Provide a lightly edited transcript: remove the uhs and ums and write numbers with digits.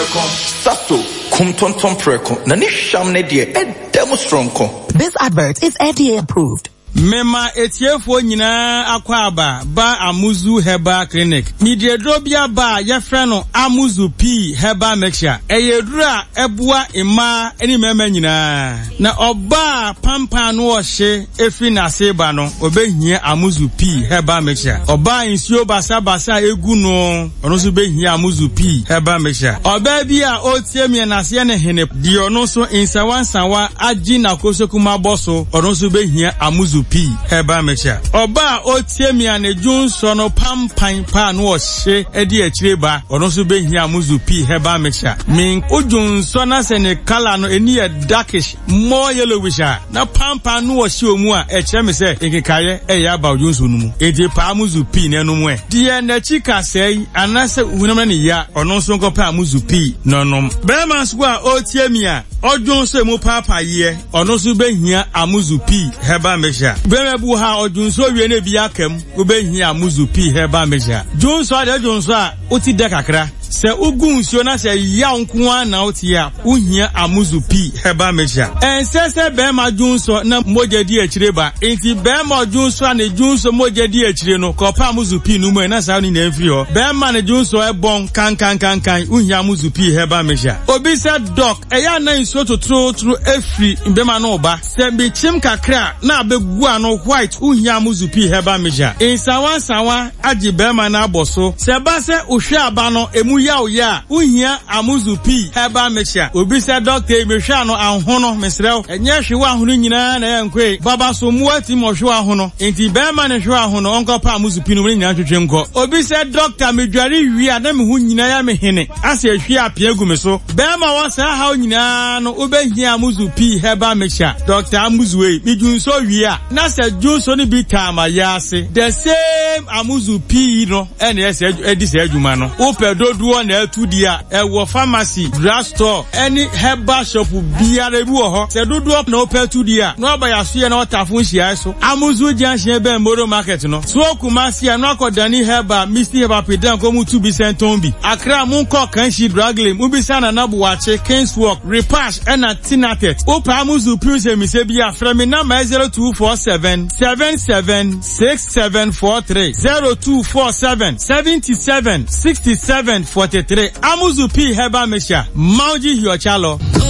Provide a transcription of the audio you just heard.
preko sato kumtonton preko na ni sham ne de edem stronko. This advert is FDA approved. Mema etiefo nyina akwaba ba Amuzu Herbal Clinic. Midredrobia ba yefre no Amuzu P Herbal Mixture. Eyedura ebua ima eni mema nyina. Na oba pampa no ohye efi na seba no obehia Amuzu P Herbal Mixture. Oba insuo basa egu no ono so behia Amuzu P Herbal Mixture. Oba bi a otiemie na se ne hene di ono so insawansawa agi na kosokuma boso ono so behia Amuzu P Herbal Mixture. Oba otiemi anejun so no pampan pa no ohye edi akireba ono so behia Amuzu P Herbal Mixture. Min ojun so na se ne color no eni e darkish more yellowish na pampan no ohye omu a eche me se ekekaye eya ba ojun so numu edi pa Amuzu P ne no mu e die na chika sei anase hunam ne ya ono so nko pa Amuzu P nonom bema so a otiemi a ojun so emu papa ye ono so behia Amuzu P Herbal Mixture. Bemebu ha ojunso wie na bi akam obehia Amuzu P Herbal Mixture. Jonso ade jonso a oti de kakra se ugunsuo na se ya nko na oti a uhia Amuzu P Herbal Mixture. Ensese be ma jonso na moja di akireba enti be ma jonso a ne jonso moja di akire no ko pa Amuzu P no mu na sa ni na afiri ho be ma ne jonso e bon kan uhia Amuzu P Herbal Mixture. Obi se doc eya na nsuo totro afiri be ma no ba se be chim kakra na abegu ano white uhia Amuzu P Herbal Mixture. Insawa agi be ma na aboso se ba se uhwe aba no emu ya uhia Amuzu P Herbal Mixture. Obi se doctor emehwa no anhono mesrew enye hwe ahono nyina na yankwe baba so mu ati mo hwe ahono enti be ma ne hwe ahono onko pa Amuzu P no nyina twetwe nko. Obi se doctor medware wi ada me hu nyina ya me hene ase hwe apia gu me so be ma wo sa ha nyina no obehia Amuzu P Herbal Mixture. Dr. Amuzu we mijunso wi a na se junso ni bi tama yase the same Amuzu P no ene ese edi se adwuma no wo pedodo na atudi a ewo pharmacy drugstore any herbal shop biara bi wo ho se dodo na opetudi a no ba yaso ye na otafo nhia so Amuzu junction be Moro market no so Kumasi no akodani herbal Misty Herbal pedan ko mu tu bi senton bi Accra mu ko kanshi draglem mu bi sana na buache Kingswalk Repash and Tinatet o pa Amuzu P se mi se bi afra me na 0247776743 0247776743 Amuzu P Herbal Mixture. Mauji Hiochalo.